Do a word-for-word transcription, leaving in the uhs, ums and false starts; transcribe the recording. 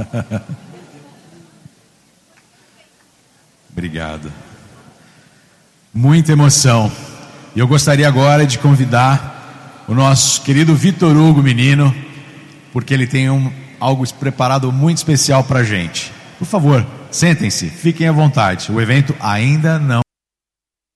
Obrigado. Muita emoção. E eu gostaria agora de convidar o nosso querido Vitor Hugo Menino, porque ele tem um, algo preparado muito especial para a gente. Por favor, sentem-se, fiquem à vontade. O evento ainda não